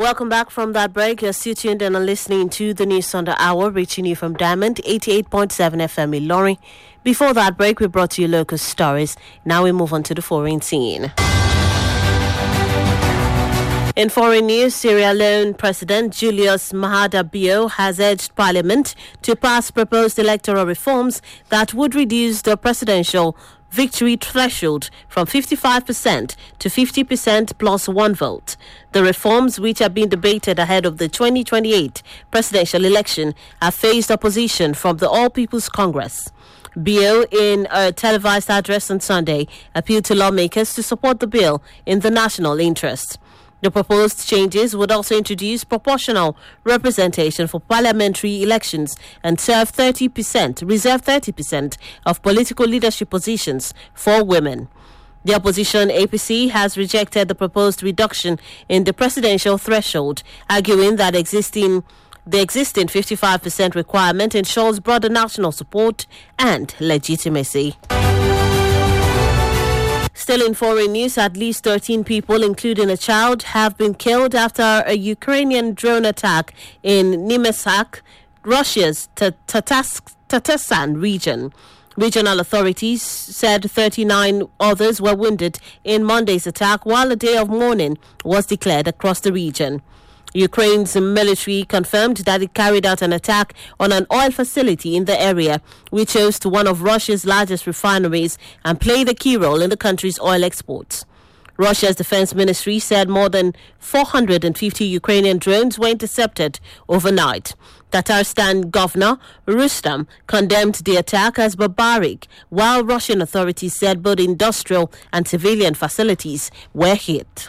Welcome back from that break. You're still tuned in and listening to the News on the Hour, reaching you from Diamond 88.7 FM in Lorry. Before that break, we brought you local stories. Now we move on to the foreign scene. In foreign news, Sierra Leone President Julius Maada Bio has urged Parliament to pass proposed electoral reforms that would reduce the presidential victory threshold from 55% to 50% plus one vote. The reforms, which are being debated ahead of the 2028 presidential election, have faced opposition from the All People's Congress. Bio, in a televised address on Sunday, appealed to lawmakers to support the bill in the national interest. The proposed changes would also introduce proportional representation for parliamentary elections and reserve 30% of political leadership positions for women. The opposition APC has rejected the proposed reduction in the presidential threshold, arguing that the existing 55% requirement ensures broader national support and legitimacy. Still in foreign news, at least 13 people, including a child, have been killed after a Ukrainian drone attack in Nemesak, Russia's Tatarstan region. Regional authorities said 39 others were wounded in Monday's attack, while a day of mourning was declared across the region. Ukraine's military confirmed that it carried out an attack on an oil facility in the area, which hosts one of Russia's largest refineries and played a key role in the country's oil exports. Russia's defense ministry said more than 450 Ukrainian drones were intercepted overnight. Tatarstan governor Rustam condemned the attack as barbaric, while Russian authorities said both industrial and civilian facilities were hit.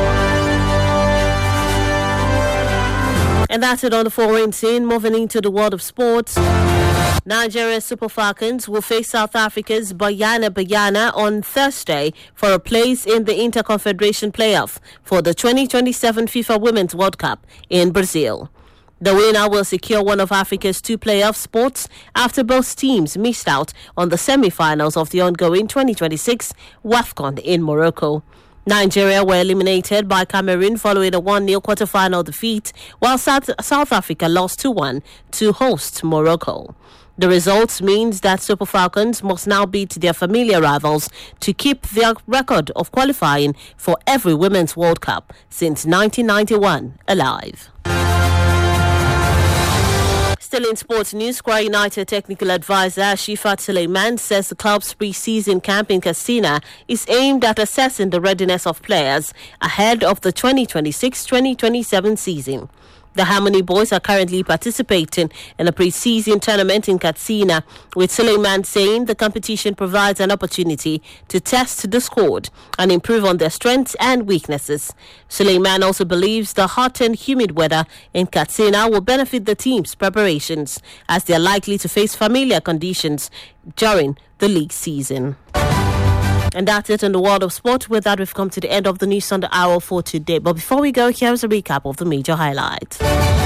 And that's it on the foreign scene. Moving into the world of sports. Nigeria Super Falcons will face South Africa's Banyana on Thursday for a place in the Interconfederation playoff for the 2027 FIFA Women's World Cup in Brazil. The winner will secure one of Africa's two playoff spots after both teams missed out on the semi-finals of the ongoing 2026 WAFCON in Morocco. Nigeria were eliminated by Cameroon following a 1-0 quarter-final defeat, while South Africa lost 2-1 to host Morocco. The result means that Super Falcons must now beat their familiar rivals to keep their record of qualifying for every Women's World Cup since 1991 alive. Still in sports news, Kwara United technical advisor Shifat Suleiman says the club's pre-season camp in Katsina is aimed at assessing the readiness of players ahead of the 2026-2027 season. The Harmony Boys are currently participating in a pre-season tournament in Katsina, with Suleiman saying the competition provides an opportunity to test the squad and improve on their strengths and weaknesses. Suleiman also believes the hot and humid weather in Katsina will benefit the team's preparations, as they are likely to face familiar conditions during the league season. And that's it in the world of sport. With that, we've come to the end of the News on the Hour for today. But before we go, here's a recap of the major highlights.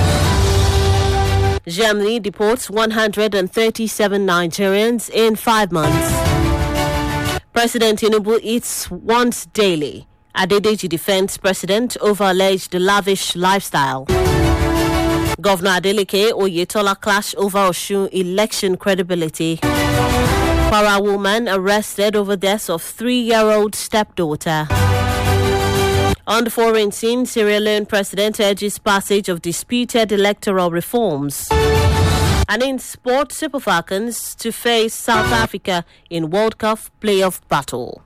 Germany deports 137 Nigerians in 5 months. President Tinubu eats once daily. Adedeji defends president over alleged lavish lifestyle. Governor Adeleke Oyetola clash over Osun election credibility. Kwara woman arrested over death of 3-year-old stepdaughter. On the foreign scene, Sierra Leone president urges passage of disputed electoral reforms. And in sport, Super Falcons to face South Africa in World Cup playoff battle.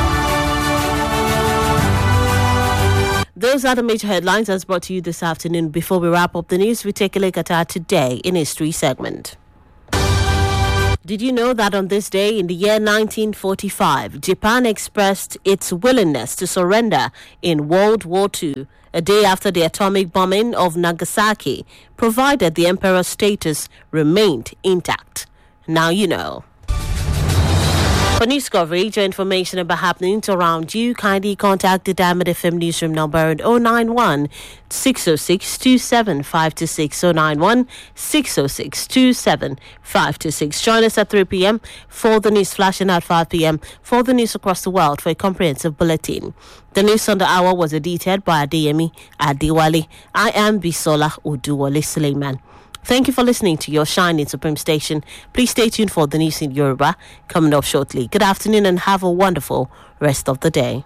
Those are the major headlines as brought to you this afternoon. Before we wrap up the news, we take a look at our Today in History segment. Did you know that on this day in the year 1945, Japan expressed its willingness to surrender in World War II, a day after the atomic bombing of Nagasaki, provided the emperor's status remained intact? Now you know. For news coverage or information about happenings around you, kindly contact the Diamond FM newsroom number at 091 606 27526 091 606 27526. Join us at 3 p.m. for the news flash and at 5 p.m. for the news across the world for a comprehensive bulletin. The news on the hour was edited by Adeyemi Adewale. I am Bisola Oduwole Suleiman. Thank you for listening to your Shining Supreme station. Please stay tuned for the news in Yoruba coming up shortly. Good afternoon and have a wonderful rest of the day.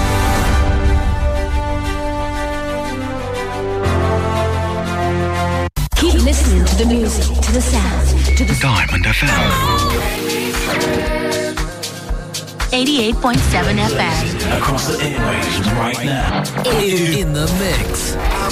Keep listening to the music, to the sound, to the Diamond FM 88.7 FM. across the airwaves right now. In the mix.